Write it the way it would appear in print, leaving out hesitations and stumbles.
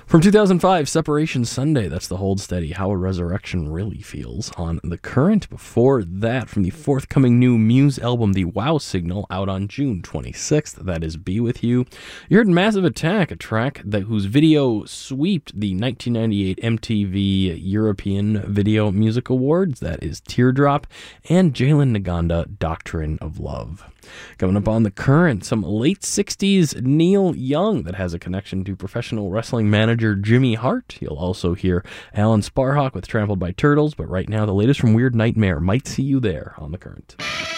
From 2005, Separation Sunday, that's the Hold Steady, How a Resurrection Really Feels on The Current. Before that, from the forthcoming new Muse album, The Wow Signal, out on June 26th, that is Be With You. You heard Massive Attack, a track whose video swept the 1998 MTV European Video Music Awards, that is Teardrop, and Jalen Naganda, Doctrine of Love. Coming up on The Current, some late 60s Neil Young that has a connection to professional wrestling manager Jimmy Hart. You'll also hear Alan Sparhawk with Trampled by Turtles, but right now the latest from Weird Nightmare, Might See You There on The Current.